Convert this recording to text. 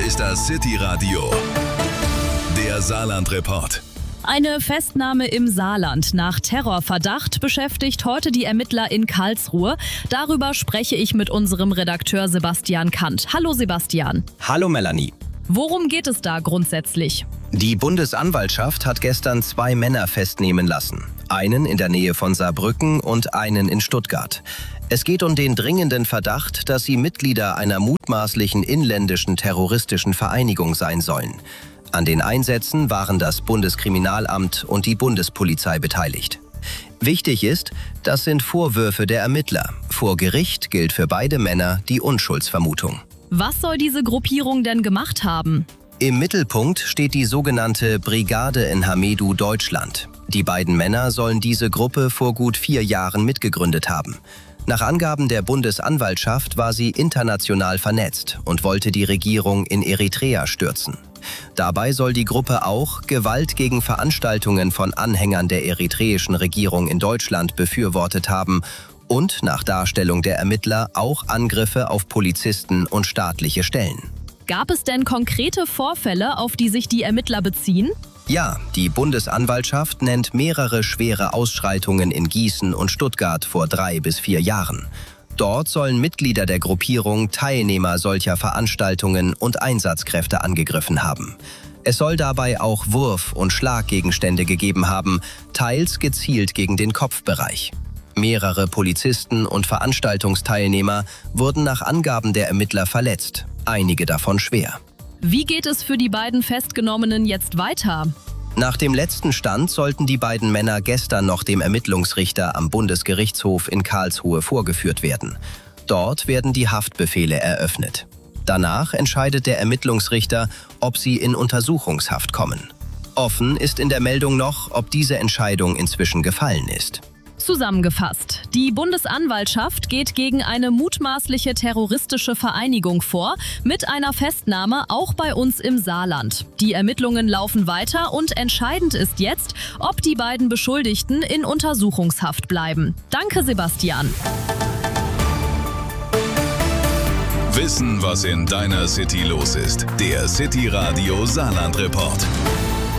ist das City Radio, der Saarland-Report. Eine Festnahme im Saarland nach Terrorverdacht beschäftigt heute die Ermittler in Karlsruhe. Darüber spreche ich mit unserem Redakteur Sebastian Kant. Hallo Sebastian. Hallo Melanie. Worum geht es da grundsätzlich? Die Bundesanwaltschaft hat gestern 2 Männer festnehmen lassen. Einen in der Nähe von Saarbrücken und einen in Stuttgart. Es geht um den dringenden Verdacht, dass sie Mitglieder einer mutmaßlichen inländischen terroristischen Vereinigung sein sollen. An den Einsätzen waren das Bundeskriminalamt und die Bundespolizei beteiligt. Wichtig ist, das sind Vorwürfe der Ermittler. Vor Gericht gilt für beide Männer die Unschuldsvermutung. Was soll diese Gruppierung denn gemacht haben? Im Mittelpunkt steht die sogenannte Brigade in Hamedu, Deutschland. Die beiden Männer sollen diese Gruppe vor gut 4 Jahren mitgegründet haben. Nach Angaben der Bundesanwaltschaft war sie international vernetzt und wollte die Regierung in Eritrea stürzen. Dabei soll die Gruppe auch Gewalt gegen Veranstaltungen von Anhängern der eritreischen Regierung in Deutschland befürwortet haben und nach Darstellung der Ermittler auch Angriffe auf Polizisten und staatliche Stellen. Gab es denn konkrete Vorfälle, auf die sich die Ermittler beziehen? Ja, die Bundesanwaltschaft nennt mehrere schwere Ausschreitungen in Gießen und Stuttgart vor 3 bis 4 Jahren. Dort sollen Mitglieder der Gruppierung Teilnehmer solcher Veranstaltungen und Einsatzkräfte angegriffen haben. Es soll dabei auch Wurf- und Schlaggegenstände gegeben haben, teils gezielt gegen den Kopfbereich. Mehrere Polizisten und Veranstaltungsteilnehmer wurden nach Angaben der Ermittler verletzt, einige davon schwer. Wie geht es für die beiden Festgenommenen jetzt weiter? Nach dem letzten Stand sollten die beiden Männer gestern noch dem Ermittlungsrichter am Bundesgerichtshof in Karlsruhe vorgeführt werden. Dort werden die Haftbefehle eröffnet. Danach entscheidet der Ermittlungsrichter, ob sie in Untersuchungshaft kommen. Offen ist in der Meldung noch, ob diese Entscheidung inzwischen gefallen ist. Zusammengefasst, die Bundesanwaltschaft geht gegen eine mutmaßliche terroristische Vereinigung vor, mit einer Festnahme auch bei uns im Saarland. Die Ermittlungen laufen weiter und entscheidend ist jetzt, ob die beiden Beschuldigten in Untersuchungshaft bleiben. Danke, Sebastian. Wissen, was in deiner City los ist. Der City Radio Saarland-Report.